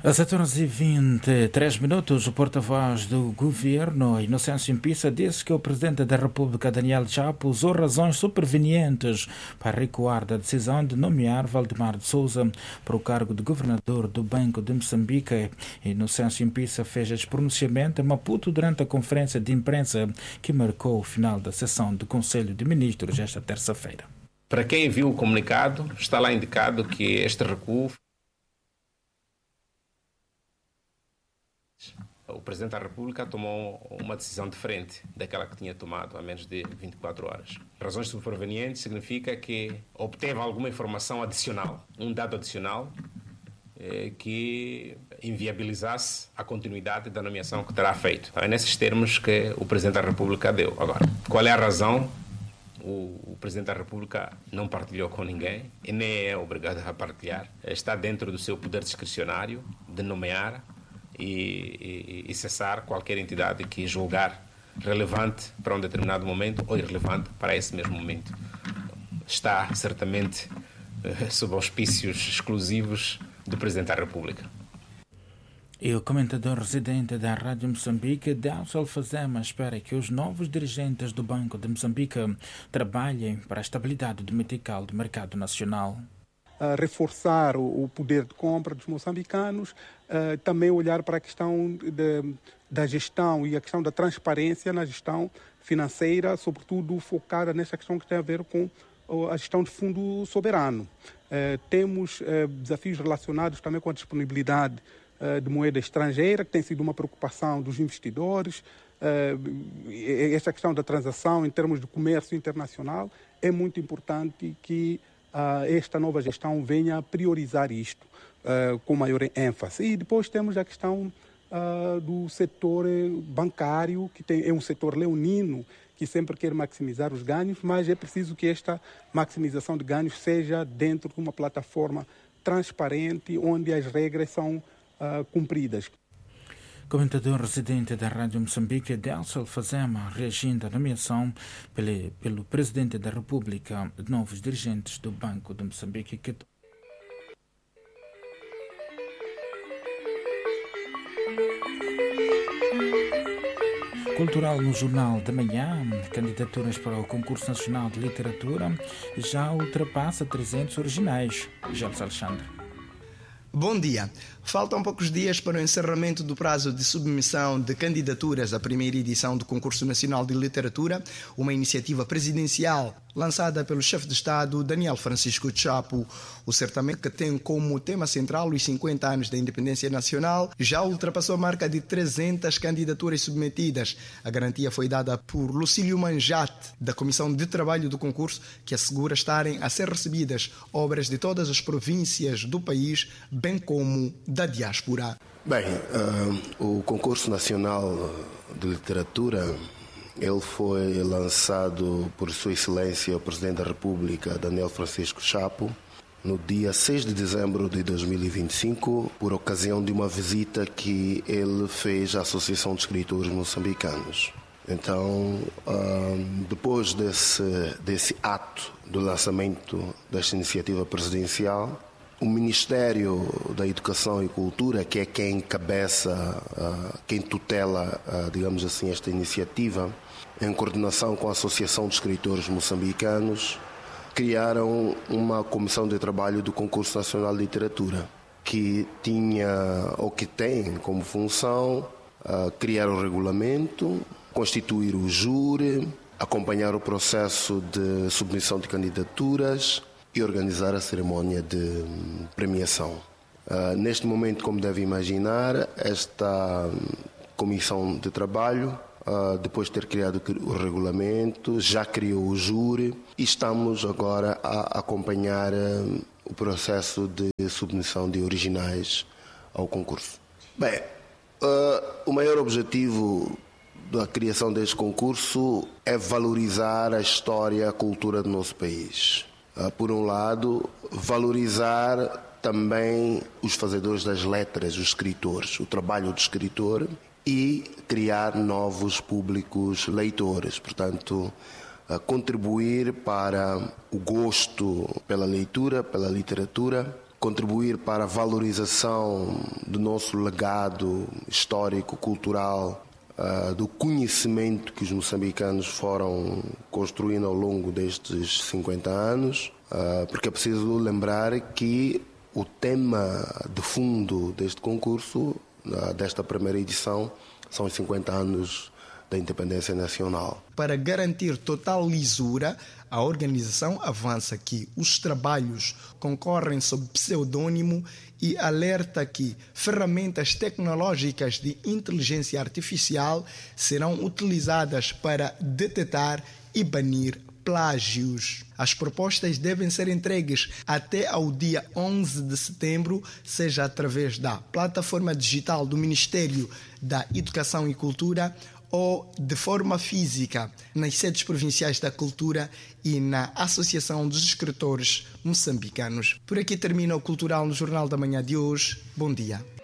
Às 14h23, o porta-voz do governo, Inocêncio Mpissa, disse que o presidente da República, Daniel Chapo, usou razões supervenientes para recuar da decisão de nomear Valdemar de Souza para o cargo de governador do Banco de Moçambique. Inocêncio Mpissa fez esse pronunciamento em Maputo durante a conferência de imprensa que marcou o final da sessão do Conselho de Ministros esta terça-feira. Para quem viu o comunicado, está lá indicado que este recuo, o Presidente da República tomou uma decisão diferente daquela que tinha tomado há menos de 24 horas. Razões supervenientes significa que obteve alguma informação adicional, um dado adicional, que inviabilizasse a continuidade da nomeação que terá feito. É nesses termos que o Presidente da República deu. Agora, qual é a razão? O Presidente da República não partilhou com ninguém e nem é obrigado a partilhar. Está dentro do seu poder discricionário de nomear e cessar qualquer entidade que julgar relevante para um determinado momento ou irrelevante para esse mesmo momento. Está certamente sob auspícios exclusivos do Presidente da República. E o comentador residente da Rádio Moçambique, Delcio Alfazema, espera que os novos dirigentes do Banco de Moçambique trabalhem para a estabilidade dominical do mercado nacional. Reforçar o poder de compra dos moçambicanos, também olhar para a questão da gestão e a questão da transparência na gestão financeira, sobretudo focada nessa questão que tem a ver com a gestão de fundo soberano. Temos desafios relacionados também com a disponibilidade de moeda estrangeira, que tem sido uma preocupação dos investidores. Esta questão da transação em termos de comércio internacional é muito importante que esta nova gestão venha a priorizar isto com maior ênfase. E depois temos a questão do setor bancário, que é um setor leonino, que sempre quer maximizar os ganhos, mas é preciso que esta maximização de ganhos seja dentro de uma plataforma transparente, onde as regras são cumpridas. Comentador residente da Rádio Moçambique, Delcio Alfazema, reagindo à nomeação pelo Presidente da República de novos dirigentes do Banco de Moçambique. Cultural no Jornal da Manhã, candidaturas para o Concurso Nacional de Literatura já ultrapassa 300 originais. Jorge Alexandre. Bom dia. Faltam poucos dias para o encerramento do prazo de submissão de candidaturas à primeira edição do Concurso Nacional de Literatura, uma iniciativa presidencial lançada pelo chefe de Estado Daniel Francisco Chapo. O certame, que tem como tema central os 50 anos da independência nacional, já ultrapassou a marca de 300 candidaturas submetidas. A garantia foi dada por Lucílio Manjate, da Comissão de Trabalho do concurso, que assegura estarem a ser recebidas obras de todas as províncias do país, bem como da diáspora. Bem, o Concurso Nacional de Literatura, ele foi lançado por Sua Excelência o Presidente da República, Daniel Francisco Chapo, no dia 6 de dezembro de 2025, por ocasião de uma visita que ele fez à Associação de Escritores Moçambicanos. Então, depois desse ato do lançamento desta iniciativa presidencial, o Ministério da Educação e Cultura, que é quem encabeça, quem tutela, digamos assim, esta iniciativa, em coordenação com a Associação de Escritores Moçambicanos, criaram uma comissão de trabalho do Concurso Nacional de Literatura, que tinha, ou que tem como função, criar o regulamento, constituir o júri, acompanhar o processo de submissão de candidaturas e organizar a cerimónia de premiação. Neste momento, como deve imaginar, esta comissão de trabalho, depois de ter criado o regulamento, já criou o júri e estamos agora a acompanhar o processo de submissão de originais ao concurso. Bem, o maior objetivo da criação deste concurso é valorizar a história e a cultura do nosso país. Por um lado, valorizar também os fazedores das letras, os escritores, o trabalho do escritor, e criar novos públicos leitores. Portanto, contribuir para o gosto pela leitura, pela literatura, contribuir para a valorização do nosso legado histórico, cultural, do conhecimento que os moçambicanos foram construindo ao longo destes 50 anos, porque é preciso lembrar que o tema de fundo deste concurso, desta primeira edição, são os 50 anos da independência nacional. Para garantir total lisura, a organização avança que os trabalhos concorrem sob pseudônimo e alerta que ferramentas tecnológicas de inteligência artificial serão utilizadas para detectar e banir plágios. As propostas devem ser entregues até ao dia 11 de setembro, seja através da plataforma digital do Ministério da Educação e Cultura ou de forma física nas sedes provinciais da cultura e na Associação dos Escritores Moçambicanos. Por aqui termina o Cultural no Jornal da Manhã de hoje. Bom dia.